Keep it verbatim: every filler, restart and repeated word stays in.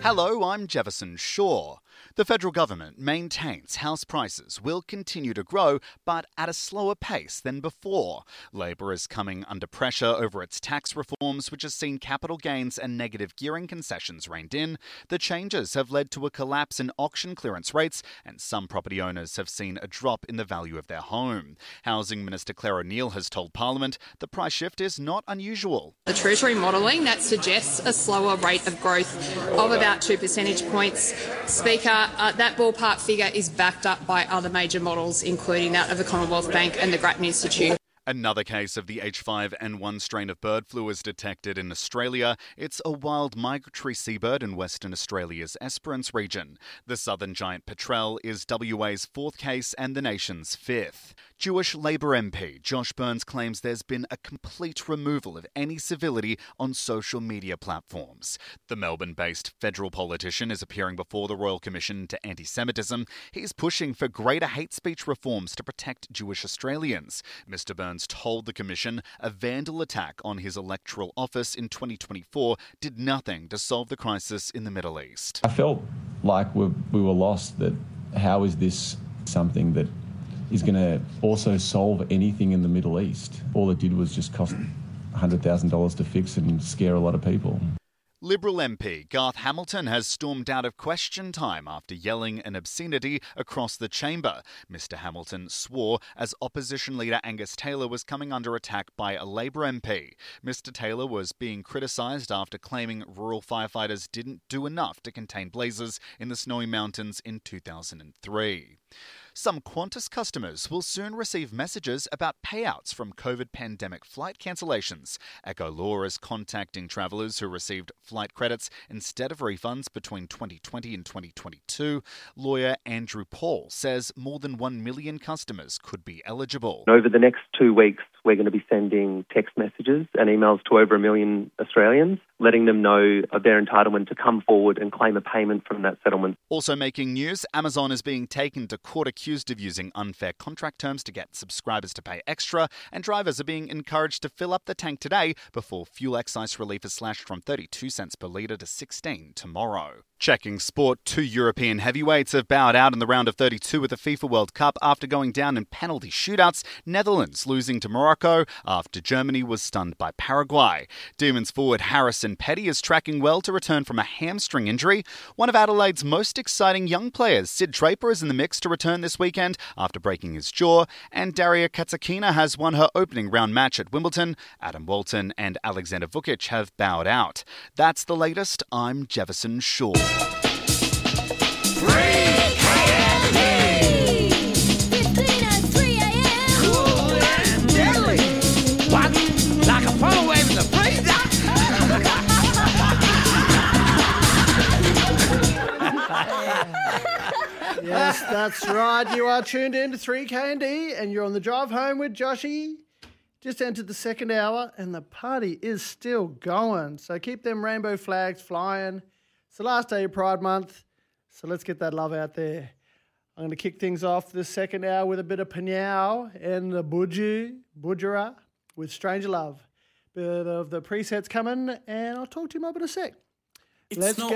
Hello, I'm Jefferson Shaw. The federal government maintains house prices will continue to grow, but at a slower pace than before. Labor is coming under pressure over its tax reforms, which has seen capital gains and negative gearing concessions reined in. The changes have led to a collapse in auction clearance rates, and some property owners have seen a drop in the value of their home. Housing Minister Claire O'Neil has told Parliament the price shift is not unusual. The Treasury modelling that suggests a slower rate of growth of about two percentage points. Speaker, uh, that ballpark figure is backed up by other major models, including that of the Commonwealth Bank and the Grattan Institute. Another case of the H five N one strain of bird flu is detected in Australia. It's a wild migratory seabird in Western Australia's Esperance region. The southern giant petrel is W A's fourth case and the nation's fifth. Jewish Labor M P Josh Burns claims there's been a complete removal of any civility on social media platforms. The Melbourne-based federal politician is appearing before the Royal Commission into Anti-Semitism. He's pushing for greater hate speech reforms to protect Jewish Australians. Mister Burns told the Commission a vandal attack on his electoral office in twenty twenty-four did nothing to solve the crisis in the Middle East. I felt like we we were lost, that how is this something that is going to also solve anything in the Middle East? All it did was just cost one hundred thousand dollars to fix and scare a lot of people. Liberal M P Garth Hamilton has stormed out of question time after yelling an obscenity across the chamber. Mister Hamilton swore as opposition leader Angus Taylor was coming under attack by a Labor M P. Mister Taylor was being criticised after claiming rural firefighters didn't do enough to contain blazes in the Snowy Mountains in two thousand three. Some Qantas customers will soon receive messages about payouts from COVID pandemic flight cancellations. Echo Law is contacting travellers who received flight credits instead of refunds between twenty twenty and twenty twenty-two. Lawyer Andrew Paul says more than one million customers could be eligible. Over the next two weeks, we're going to be sending text messages and emails to over a million Australians, letting them know of their entitlement to come forward and claim a payment from that settlement. Also making news, Amazon is being taken to court accused of using unfair contract terms to get subscribers to pay extra, and drivers are being encouraged to fill up the tank today before fuel excise relief is slashed from thirty-two cents per litre to sixteen tomorrow. Checking sport, two European heavyweights have bowed out in the round of thirty-two at the FIFA World Cup after going down in penalty shootouts, Netherlands losing to Morocco after Germany was stunned by Paraguay. Demons forward Harrison Petty is tracking well to return from a hamstring injury. One of Adelaide's most exciting young players, Sid Draper, is in the mix to return this weekend after breaking his jaw, and Daria Katsakina has won her opening round match at Wimbledon. Adam Walton and Alexander Vukic have bowed out. That's the latest. I'm Jefferson Shaw. Yes, that's right. You are tuned in to three K and D and you're on the drive home with Joshy. Just entered the second hour and the party is still going. So keep them rainbow flags flying. It's the last day of Pride Month, so let's get that love out there. I'm going to kick things off this second hour with a bit of Panyao and the Budgie, Budgera with Stranger Love. Bit of the presets coming and I'll talk to you more in a sec. It's Let's not- get